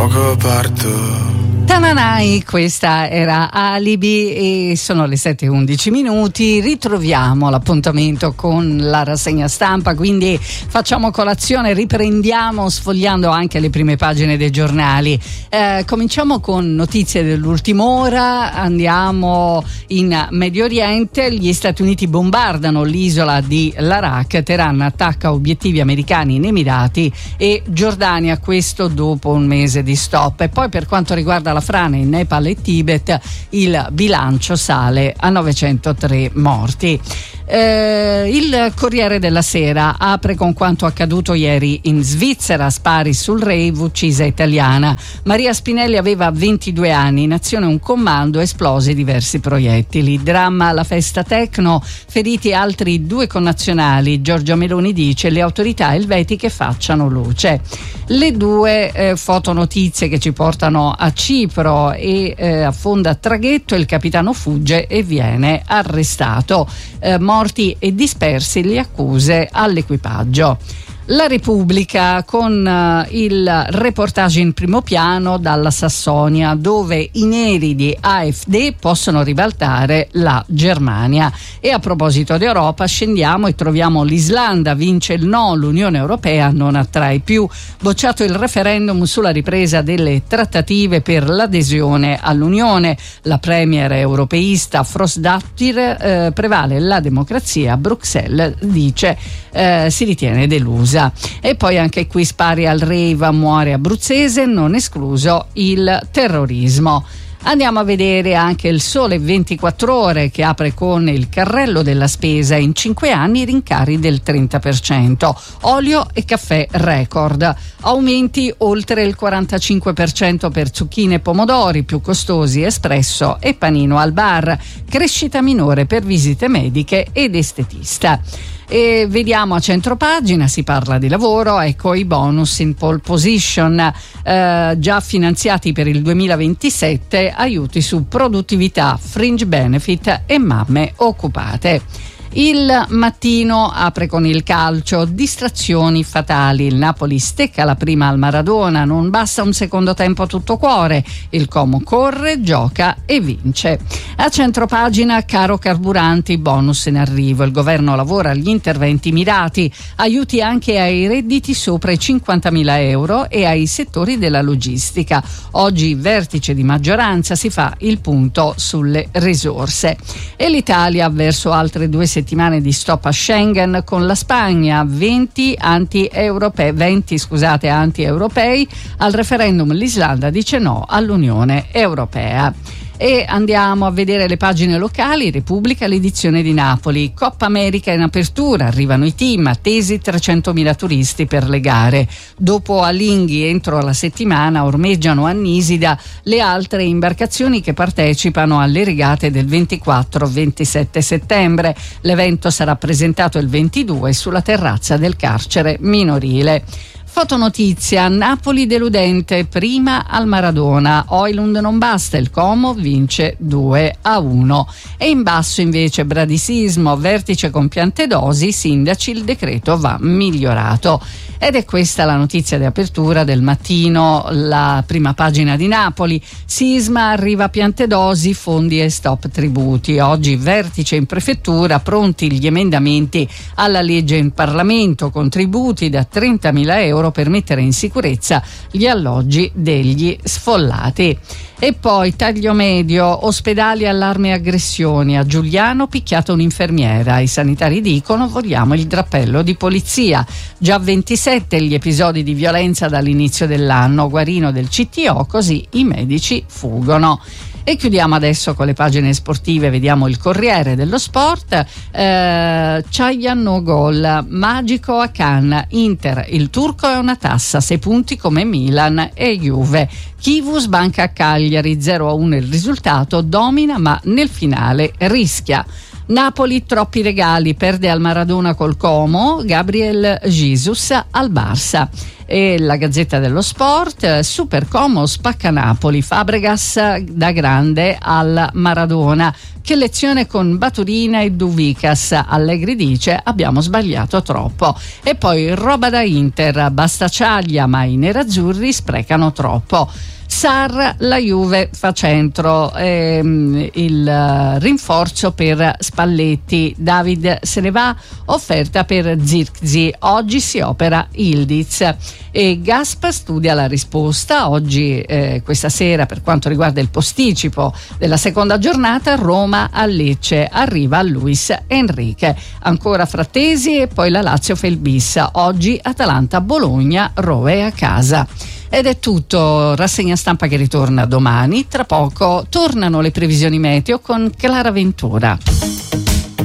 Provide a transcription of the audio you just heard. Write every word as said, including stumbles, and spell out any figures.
poco parto. Tananai, questa era Alibi e sono le sette e undici minuti. Ritroviamo l'appuntamento con la rassegna stampa, quindi facciamo colazione, riprendiamo sfogliando anche le prime pagine dei giornali. Eh, cominciamo con notizie dell'ultima ora, andiamo in Medio Oriente. Gli Stati Uniti bombardano l'isola di Larak, Teheran attacca obiettivi americani in Emirati e Giordania, questo dopo un mese di stop. E poi per quanto riguarda la frana in Nepal e Tibet, il bilancio sale a novecentotre morti. Eh, il Corriere della Sera apre con quanto accaduto ieri in Svizzera, spari sul rave, uccisa italiana. Maria Spinelli aveva ventidue anni, in azione un comando, esplosi diversi proiettili. Dramma alla festa Tecno, feriti altri due connazionali. Giorgia Meloni dice le autorità elvetiche facciano luce. Le due eh, fotonotizie che ci portano a Cipro e eh, affonda traghetto, il capitano fugge e viene arrestato. Eh, morti e dispersi le accuse all'equipaggio. La Repubblica con uh, il reportage in primo piano dalla Sassonia, dove i neri di A F D possono ribaltare la Germania. E a proposito di Europa, scendiamo e troviamo l'Islanda, vince il no, l'Unione Europea non attrae più. Bocciato il referendum sulla ripresa delle trattative per l'adesione all'Unione. La premier europeista Frosdottir eh, prevale la democrazia, Bruxelles dice eh, si ritiene delusa. E poi anche qui spari al rave, muore abruzzese, non escluso il terrorismo. Andiamo a vedere anche il Sole ventiquattro Ore, che apre con il carrello della spesa, in cinque anni rincari del trenta per cento, olio e caffè record, aumenti oltre il quarantacinque per cento per zucchine e pomodori, più costosi espresso e panino al bar, crescita minore per visite mediche ed estetista. E vediamo a centropagina, si parla di lavoro, ecco i bonus in pole position, eh, già finanziati per il duemilaventisette, aiuti su produttività, fringe benefit e mamme occupate. Il Mattino apre con il calcio, distrazioni fatali, il Napoli stecca la prima al Maradona, non basta un secondo tempo tutto cuore, il Como corre, gioca e vince. A centropagina, caro carburanti, bonus in arrivo, il governo lavora agli interventi mirati, aiuti anche ai redditi sopra i cinquantamila euro e ai settori della logistica. Oggi vertice di maggioranza, si fa il punto sulle risorse. E l'Italia verso altre due settimane settimane di stop a Schengen con la Spagna, venti anti-europei, venti scusate anti-europei, al referendum l'Islanda dice no all'Unione Europea. E andiamo a vedere le pagine locali. Repubblica, l'edizione di Napoli, Coppa America in apertura, arrivano i team, attesi trecentomila turisti per le gare. Dopo Alinghi entro la settimana ormeggiano a Nisida le altre imbarcazioni che partecipano alle regate del ventiquattro ventisette settembre. L'evento sarà presentato il ventidue sulla terrazza del carcere minorile. Fotonotizia, Napoli deludente, prima al Maradona, Højlund non basta, il Como vince due a uno. E in basso invece bradisismo, vertice con Piantedosi, sindaci, il decreto va migliorato. Ed è questa la notizia di apertura del Mattino, la prima pagina di Napoli. Sisma, arriva Piantedosi, fondi e stop tributi. Oggi vertice in prefettura, pronti gli emendamenti alla legge in Parlamento, contributi da trentamila euro per mettere in sicurezza gli alloggi degli sfollati. E poi taglio medio, ospedali, allarme e aggressioni, a Giuliano picchiata un'infermiera, i sanitari dicono vogliamo il drappello di polizia. Già ventisette gli episodi di violenza dall'inizio dell'anno, Guarino del C T O, così i medici fuggono. E chiudiamo adesso con le pagine sportive, vediamo il Corriere dello Sport, eh, Chayan no gol, magico a Cannes, Inter, il turco è una tassa, sei punti come Milan e Juve. Chivus banca a Cagliari, zero a uno il risultato, domina ma nel finale rischia. Napoli, troppi regali, perde al Maradona col Como, Gabriel Jesus al Barça. E la Gazzetta dello Sport, Super Como spacca Napoli, Fabregas da grande al Maradona. Che lezione con Baturina e Duvicas, Allegri dice abbiamo sbagliato troppo. E poi roba da Inter, basta ciaglia ma i nerazzurri sprecano troppo. Sarr, la Juve fa centro, ehm, il rinforzo per Spalletti, David se ne va, offerta per Zirkzee, oggi si opera Ildiz. E Gasp studia la risposta, oggi eh, questa sera per quanto riguarda il posticipo della seconda giornata, Roma a Lecce, arriva Luis Enrique, ancora Frattesi e poi la Lazio fa il bis, oggi Atalanta Bologna, Rove a casa. Ed è tutto, rassegna stampa che ritorna domani, tra poco tornano le previsioni meteo con Clara Ventura.